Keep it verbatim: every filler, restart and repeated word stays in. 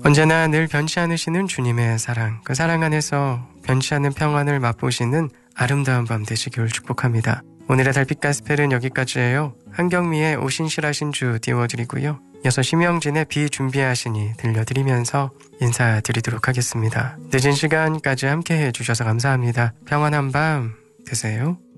언제나 늘 변치 않으시는 주님의 사랑, 그 사랑 안에서 변치 않는 평안을 맛보시는 아름다운 밤 되시길 축복합니다. 오늘의 달빛 가스펠은 여기까지예요. 한경미의 오신실하신 주 띄워드리고요. 이어서 심영진의 비 준비하시니 들려드리면서 인사드리도록 하겠습니다. 늦은 시간까지 함께해 주셔서 감사합니다. 평안한 밤 되세요.